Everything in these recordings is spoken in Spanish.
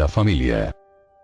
la familia.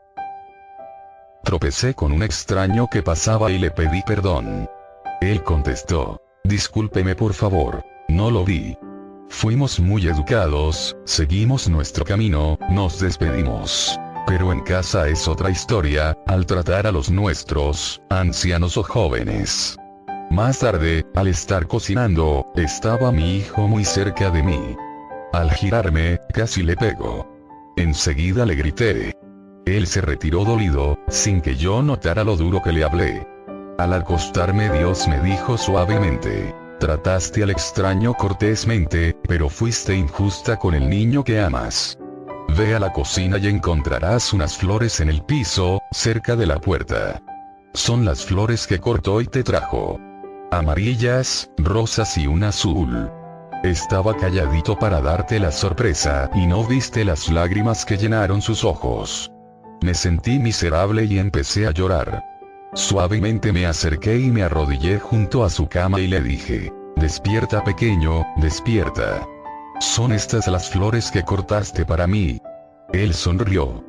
Tropecé con un extraño que pasaba y le pedí perdón. Él contestó: discúlpeme por favor, no lo vi. Fuimos muy educados, seguimos nuestro camino, nos despedimos. Pero en casa es otra historia, al tratar a los nuestros, ancianos o jóvenes. Más tarde, al estar cocinando, estaba mi hijo muy cerca de mí. Al girarme, casi le pego. Enseguida le grité. Él se retiró dolido, sin que yo notara lo duro que le hablé. Al acostarme, Dios me dijo suavemente: trataste al extraño cortésmente, pero fuiste injusta con el niño que amas. Ve a la cocina y encontrarás unas flores en el piso, cerca de la puerta. Son las flores que cortó y te trajo. Amarillas, rosas y una azul. Estaba calladito para darte la sorpresa, y no viste las lágrimas que llenaron sus ojos. Me sentí miserable y empecé a llorar. Suavemente me acerqué y me arrodillé junto a su cama y le dije: despierta, pequeño, despierta. Son estas las flores que cortaste para mí. Él sonrió.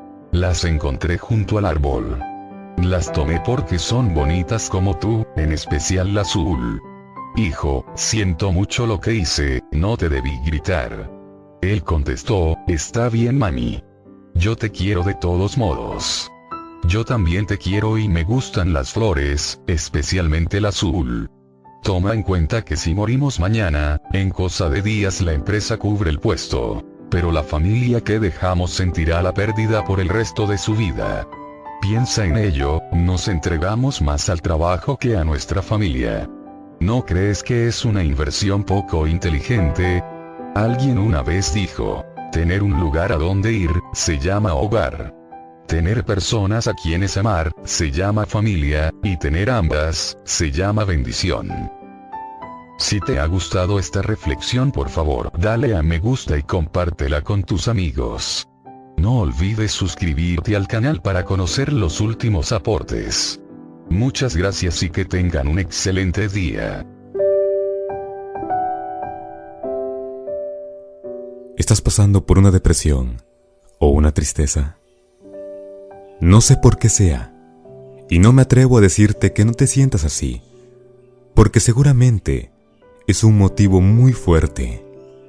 Las encontré junto al árbol. Las tomé porque son bonitas como tú, en especial la azul. Hijo, siento mucho lo que hice, no te debí gritar. Él contestó: está bien, mami. Yo te quiero de todos modos. Yo también te quiero y me gustan las flores, especialmente la azul. Toma en cuenta que si morimos mañana, en cosa de días la empresa cubre el puesto. Pero la familia que dejamos sentirá la pérdida por el resto de su vida. Piensa en ello, nos entregamos más al trabajo que a nuestra familia. ¿No crees que es una inversión poco inteligente? Alguien una vez dijo: tener un lugar a donde ir, se llama hogar. Tener personas a quienes amar, se llama familia, y tener ambas, se llama bendición. Si te ha gustado esta reflexión, por favor, dale a me gusta y compártela con tus amigos. No olvides suscribirte al canal para conocer los últimos aportes. Muchas gracias y que tengan un excelente día. ¿Estás pasando por una depresión o una tristeza? No sé por qué sea, y no me atrevo a decirte que no te sientas así, porque seguramente es un motivo muy fuerte.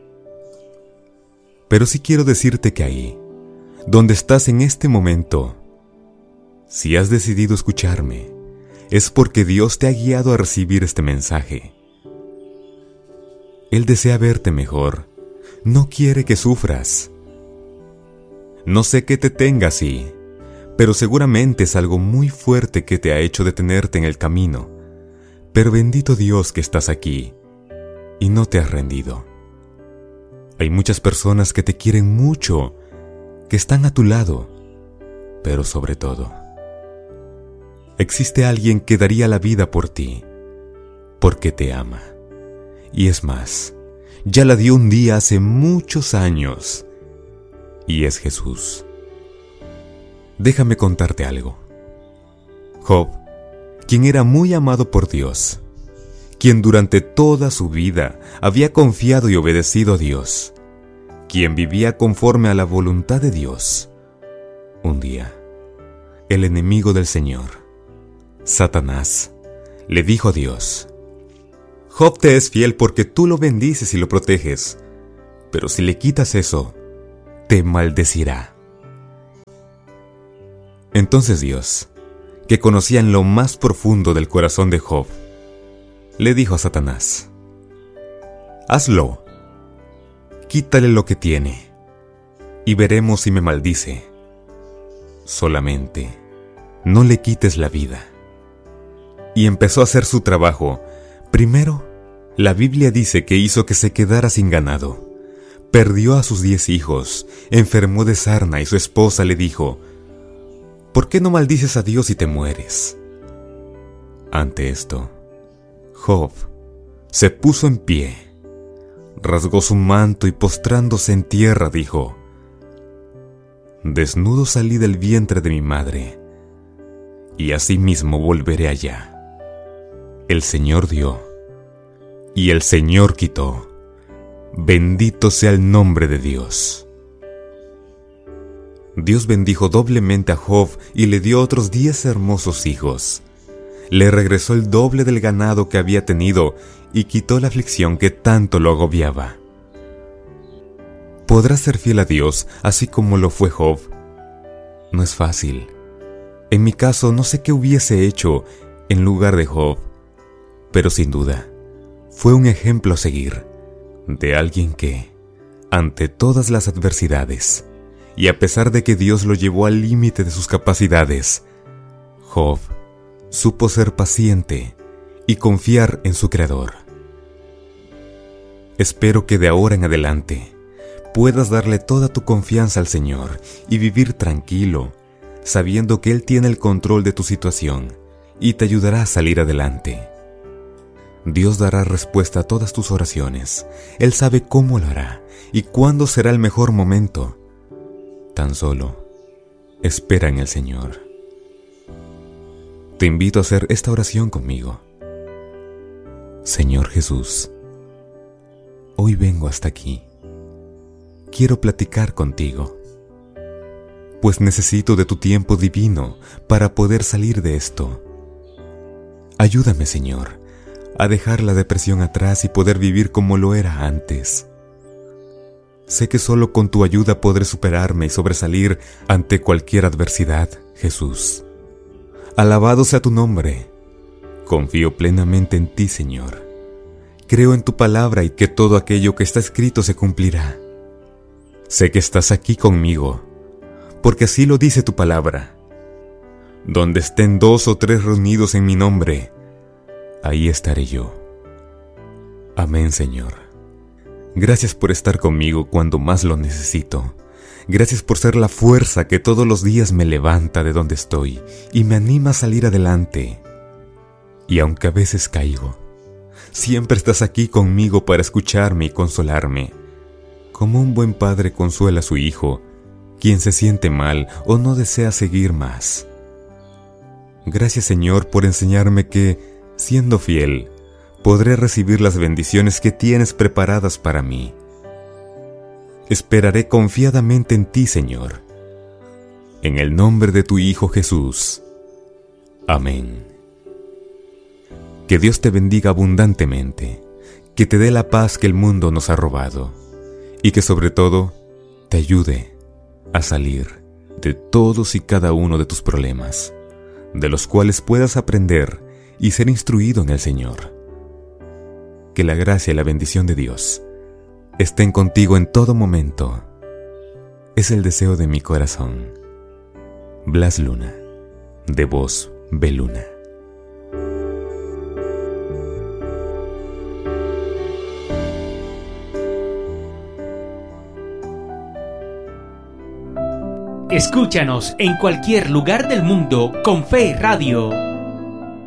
Pero sí quiero decirte que ahí, donde estás en este momento, si has decidido escucharme, es porque Dios te ha guiado a recibir este mensaje. Él desea verte mejor, no quiere que sufras. No sé qué te tenga así, pero seguramente es algo muy fuerte que te ha hecho detenerte en el camino. Pero bendito Dios que estás aquí y no te has rendido. Hay muchas personas que te quieren mucho, que están a tu lado, pero sobre todo, existe alguien que daría la vida por ti, porque te ama. Y es más, ya la dio un día hace muchos años, y es Jesús. Déjame contarte algo. Job, quien era muy amado por Dios, quien durante toda su vida había confiado y obedecido a Dios, quien vivía conforme a la voluntad de Dios, un día, el enemigo del Señor, Satanás, le dijo a Dios: Job te es fiel porque tú lo bendices y lo proteges, pero si le quitas eso, te maldecirá. Entonces Dios, que conocía en lo más profundo del corazón de Job, le dijo a Satanás: hazlo, quítale lo que tiene, y veremos si me maldice. Solamente, no le quites la vida. Y empezó a hacer su trabajo. Primero, la Biblia dice que hizo que se quedara sin ganado. Perdió a sus 10 hijos, enfermó de sarna y su esposa le dijo: ¿por qué no maldices a Dios y te mueres? Ante esto, Job se puso en pie, rasgó su manto y postrándose en tierra dijo: desnudo salí del vientre de mi madre, y asimismo volveré allá. El Señor dio, y el Señor quitó. Bendito sea el nombre de Dios. Dios bendijo doblemente a Job y le dio otros 10 hermosos hijos. Le regresó el doble del ganado que había tenido y quitó la aflicción que tanto lo agobiaba. ¿Podrás ser fiel a Dios así como lo fue Job? No es fácil. En mi caso, no sé qué hubiese hecho en lugar de Job, pero sin duda, fue un ejemplo a seguir de alguien que, ante todas las adversidades, y a pesar de que Dios lo llevó al límite de sus capacidades, Job supo ser paciente y confiar en su Creador. Espero que de ahora en adelante puedas darle toda tu confianza al Señor y vivir tranquilo, sabiendo que Él tiene el control de tu situación y te ayudará a salir adelante. Dios dará respuesta a todas tus oraciones. Él sabe cómo lo hará y cuándo será el mejor momento. Tan solo espera en el Señor. Te invito a hacer esta oración conmigo. Señor Jesús, hoy vengo hasta aquí. Quiero platicar contigo, pues necesito de tu tiempo divino para poder salir de esto. Ayúdame, Señor, a dejar la depresión atrás y poder vivir como lo era antes. Sé que solo con tu ayuda podré superarme y sobresalir ante cualquier adversidad, Jesús. Alabado sea tu nombre. Confío plenamente en ti, Señor. Creo en tu palabra y que todo aquello que está escrito se cumplirá. Sé que estás aquí conmigo, porque así lo dice tu palabra. Donde estén 2 o 3 reunidos en mi nombre, ahí estaré yo. Amén, Señor. Gracias por estar conmigo cuando más lo necesito. Gracias por ser la fuerza que todos los días me levanta de donde estoy y me anima a salir adelante. Y aunque a veces caigo, siempre estás aquí conmigo para escucharme y consolarme, como un buen padre consuela a su hijo, quien se siente mal o no desea seguir más. Gracias, Señor, por enseñarme que, siendo fiel, podré recibir las bendiciones que tienes preparadas para mí. Esperaré confiadamente en ti, Señor. En el nombre de tu Hijo Jesús. Amén. Que Dios te bendiga abundantemente, que te dé la paz que el mundo nos ha robado, y que sobre todo te ayude a salir de todos y cada uno de tus problemas, de los cuales puedas aprender y ser instruido en el Señor. Que la gracia y la bendición de Dios estén contigo en todo momento. Es el deseo de mi corazón. Blas Luna, de Voz Beluna. Escúchanos en cualquier lugar del mundo con Fe Radio.